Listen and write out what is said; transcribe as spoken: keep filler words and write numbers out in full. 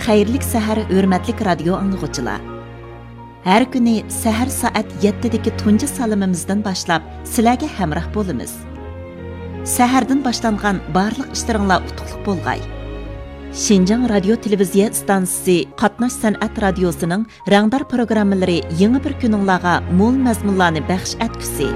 Xayrlik sahar hurmatlik radio anglag'uchilar. Har kuni sahar soat yettidagi tunji salimimizdan boshlab sizlarga hamroh bo'lamiz. Sahardan boshlangan barliq ishlaringlar utuqliq bo'lg'ay. Şinjan Radio Televiziya stansiyasi Qatnash san'at radiosining rangdor programmalari yangi bir kuninglarga mo'l mazmunlarni baxsh etkusi.